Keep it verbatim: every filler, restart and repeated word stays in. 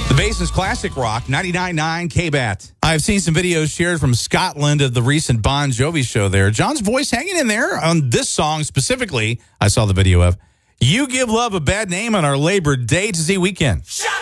The Basin's Classic Rock, ninety-nine point nine K B A T. I've seen some videos shared from Scotland of the recent Bon Jovi show there. John's voice hanging in there on this song specifically. I saw the video of You Give Love a Bad Name on our Labor Day to Z weekend. Shut